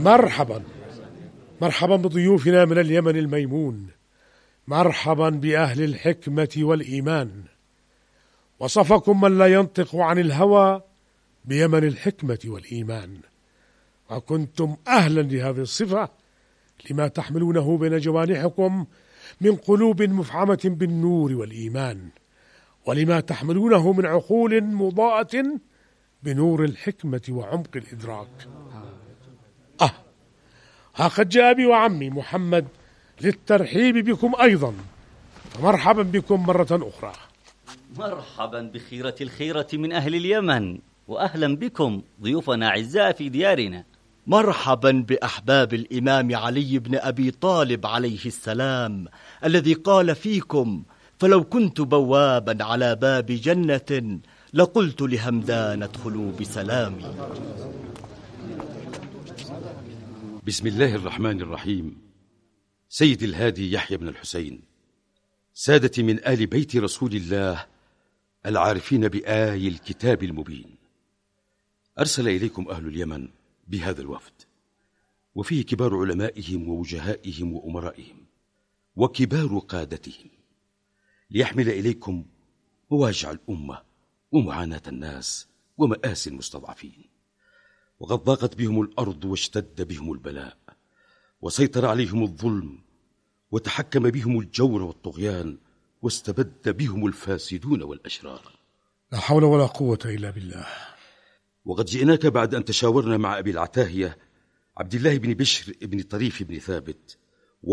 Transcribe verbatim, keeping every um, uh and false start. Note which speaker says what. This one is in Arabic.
Speaker 1: مرحبا مرحبا بضيوفنا من اليمن الميمون، مرحبا بأهل الحكمة والإيمان. وصفكم من لا ينطق عن الهوى بيمن الحكمة والإيمان، وكنتم أهلا لهذه الصفة لما تحملونه بين جوانحكم من قلوب مفعمة بالنور والإيمان، ولما تحملونه من عقول مضاءة بنور الحكمة وعمق الإدراك. آه ها قد جاء أبي وعمي محمد للترحيب بكم أيضا، فمرحبا بكم مرة أخرى.
Speaker 2: مرحبا بخيرة الخيرة من أهل اليمن، وأهلا بكم ضيوفنا أعزاء في ديارنا.
Speaker 3: مرحبا بأحباب الإمام علي بن أبي طالب عليه السلام، الذي قال فيكم: فلو كنت بوابا على باب جنة لقلت لهمدان ادخلوا بسلامي.
Speaker 4: بسم الله الرحمن الرحيم. سيد الهادي يحيى بن الحسين، سادتي من آل بيت رسول الله العارفين بآي الكتاب المبين، أرسل إليكم أهل اليمن بهذا الوفد، وفيه كبار علمائهم ووجهائهم وأمرائهم وكبار قادتهم، ليحمل إليكم مواجع الأمة ومعاناة الناس ومآسي المستضعفين. وقد ضاقت بهم الأرض واشتد بهم البلاء، وسيطر عليهم الظلم، وتحكم بهم الجور والطغيان، واستبد بهم الفاسدون والأشرار.
Speaker 1: لا حول ولا قوة إلا بالله.
Speaker 4: وقد جئناك بعد أن تشاورنا مع أبي العتاهية عبد الله بن بشر بن طريف بن ثابت